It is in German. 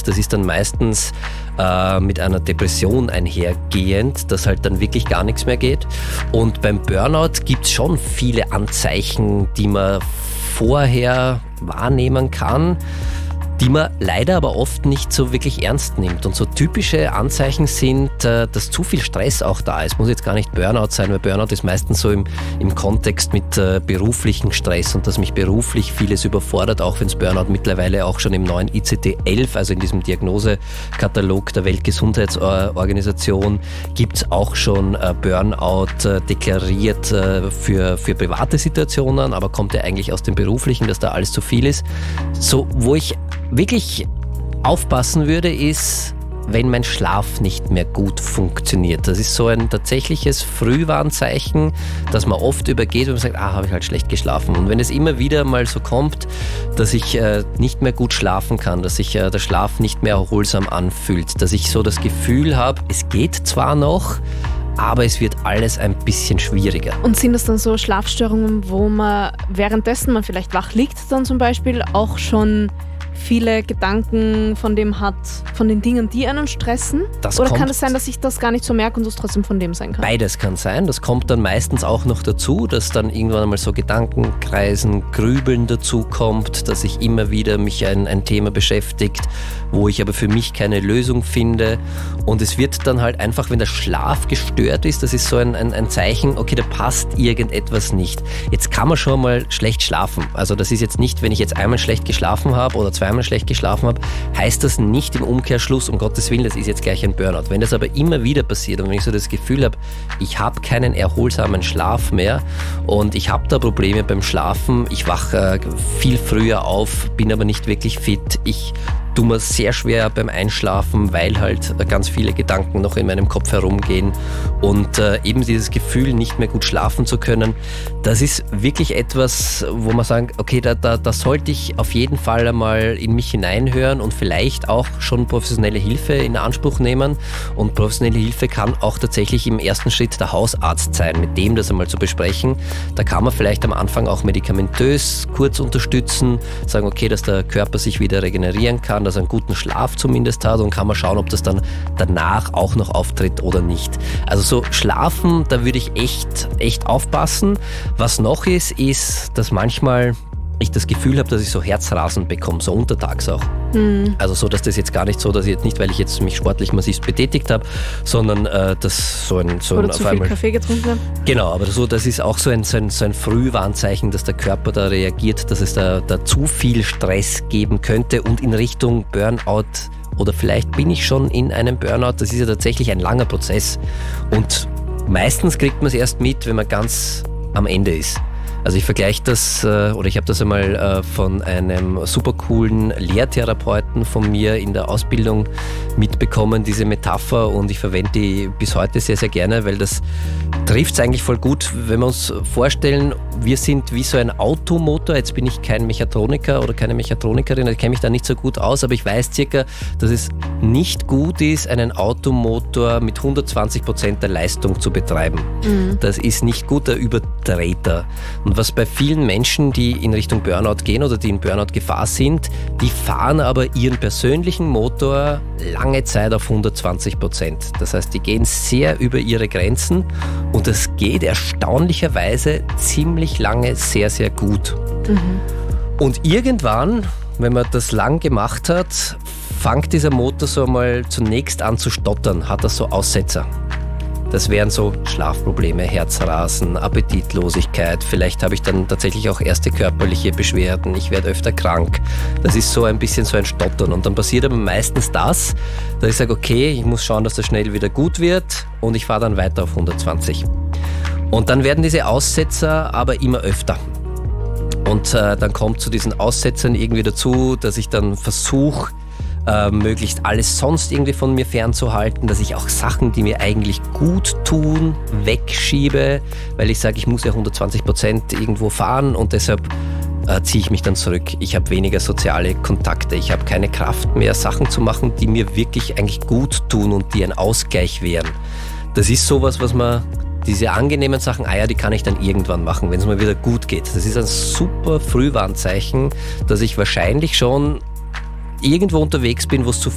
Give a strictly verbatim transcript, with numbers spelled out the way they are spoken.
Das ist dann meistens äh, mit einer Depression einhergehend, dass halt dann wirklich gar nichts mehr geht. Und beim Burnout gibt es schon viele Anzeichen, die man vorher wahrnehmen kann, die man leider aber oft nicht so wirklich ernst nimmt. Und so typische Anzeichen sind, dass zu viel Stress auch da ist. Muss jetzt gar nicht Burnout sein, weil Burnout ist meistens so im, im Kontext mit äh, beruflichen Stress und dass mich beruflich vieles überfordert, auch wenn es Burnout mittlerweile auch schon im neuen I C D elf, also in diesem Diagnosekatalog der Weltgesundheitsorganisation, gibt es auch schon äh, Burnout äh, deklariert äh, für, für private Situationen, aber kommt ja eigentlich aus dem Beruflichen, dass da alles zu viel ist. So, wo ich wirklich aufpassen würde, ist, wenn mein Schlaf nicht mehr gut funktioniert. Das ist so ein tatsächliches Frühwarnzeichen, das man oft übergeht, wenn man sagt, ah, habe ich halt schlecht geschlafen. Und wenn es immer wieder mal so kommt, dass ich äh, nicht mehr gut schlafen kann, dass sich äh, der Schlaf nicht mehr erholsam anfühlt, dass ich so das Gefühl habe, es geht zwar noch, aber es wird alles ein bisschen schwieriger. Und sind das dann so Schlafstörungen, wo man währenddessen man vielleicht wach liegt, dann zum Beispiel auch schon viele Gedanken von dem hat, von den Dingen, die einen stressen? Das Oder kommt, kann es sein, dass ich das gar nicht so merke und es trotzdem von dem sein kann? Beides kann sein. Das kommt dann meistens auch noch dazu, dass dann irgendwann einmal so Gedankenkreisen, Grübeln dazu kommt, dass ich immer wieder mich ein, ein Thema beschäftigt, wo ich aber für mich keine Lösung finde. Und es wird dann halt einfach, wenn der Schlaf gestört ist, das ist so ein, ein, ein Zeichen, okay, da passt irgendetwas nicht. Jetzt kann man schon mal schlecht schlafen. Also das ist jetzt nicht, wenn ich jetzt einmal schlecht geschlafen habe oder zweimal schlecht geschlafen habe, heißt das nicht im Umkehrschluss, um Gottes Willen, das ist jetzt gleich ein Burnout. Wenn das aber immer wieder passiert und wenn ich so das Gefühl habe, ich habe keinen erholsamen Schlaf mehr und ich habe da Probleme beim Schlafen, ich wache viel früher auf, bin aber nicht wirklich fit, ich tue mir sehr schwer beim Einschlafen, weil halt ganz viele Gedanken noch in meinem Kopf herumgehen und äh, eben dieses Gefühl, nicht mehr gut schlafen zu können, das ist wirklich etwas, wo man sagt, okay, da, da, da sollte ich auf jeden Fall einmal in mich hineinhören und vielleicht auch schon professionelle Hilfe in Anspruch nehmen. Und professionelle Hilfe kann auch tatsächlich im ersten Schritt der Hausarzt sein, mit dem das einmal zu besprechen. Da kann man vielleicht am Anfang auch medikamentös kurz unterstützen, sagen, okay, dass der Körper sich wieder regenerieren kann, dass er einen guten Schlaf zumindest hat und kann man schauen, ob das dann danach auch noch auftritt oder nicht. Also so Schlafen, da würde ich echt, echt aufpassen. Was noch ist, ist, dass manchmal ich das Gefühl habe, dass ich so Herzrasen bekomme, so untertags auch. Mhm. Also so, dass das jetzt gar nicht so, dass ich jetzt nicht, weil ich jetzt mich sportlich massiv betätigt habe, sondern äh, dass so ein... So Oder ein, zu auf viel einmal, Kaffee getrunken habe. Genau, aber so, das ist auch so ein, so, ein, so ein Frühwarnzeichen, dass der Körper da reagiert, dass es da, da zu viel Stress geben könnte und in Richtung Burnout oder vielleicht bin ich schon in einem Burnout, das ist ja tatsächlich ein langer Prozess und meistens kriegt man es erst mit, wenn man ganz am Ende ist. Also ich vergleiche das, oder ich habe das einmal von einem super coolen Lehrtherapeuten von mir in der Ausbildung mitbekommen, diese Metapher, und ich verwende die bis heute sehr, sehr gerne, weil das trifft es eigentlich voll gut, wenn wir uns vorstellen, wir sind wie so ein Automotor. Jetzt bin ich kein Mechatroniker oder keine Mechatronikerin, ich kenne mich da nicht so gut aus, aber ich weiß circa, dass es nicht gut ist, einen Automotor mit hundertzwanzig Prozent der Leistung zu betreiben. Mhm. Das ist nicht gut, der überdreht er. Und was bei vielen Menschen, die in Richtung Burnout gehen oder die in Burnout-Gefahr sind, die fahren aber ihren persönlichen Motor lange Zeit auf hundertzwanzig Prozent. Das heißt, die gehen sehr über ihre Grenzen und das geht erstaunlicherweise ziemlich lange sehr, sehr gut. Mhm. Und irgendwann, wenn man das lang gemacht hat, fängt dieser Motor so mal zunächst an zu stottern, hat er so Aussetzer. Das wären so Schlafprobleme, Herzrasen, Appetitlosigkeit. Vielleicht habe ich dann tatsächlich auch erste körperliche Beschwerden. Ich werde öfter krank. Das ist so ein bisschen so ein Stottern. Und dann passiert aber meistens das, dass ich sage, okay, ich muss schauen, dass das schnell wieder gut wird und ich fahre dann weiter auf hundertzwanzig. Und dann werden diese Aussetzer aber immer öfter. Und äh, dann kommt zu diesen Aussetzern irgendwie dazu, dass ich dann versuche, Äh, möglichst alles sonst irgendwie von mir fernzuhalten, dass ich auch Sachen, die mir eigentlich gut tun, wegschiebe, weil ich sage, ich muss ja hundertzwanzig Prozent irgendwo fahren und deshalb äh, ziehe ich mich dann zurück. Ich habe weniger soziale Kontakte, ich habe keine Kraft mehr, Sachen zu machen, die mir wirklich eigentlich gut tun und die ein Ausgleich wären. Das ist sowas, was man, diese angenehmen Sachen, ah ja, die kann ich dann irgendwann machen, wenn es mir wieder gut geht. Das ist ein super Frühwarnzeichen, dass ich wahrscheinlich schon irgendwo unterwegs bin, wo es zu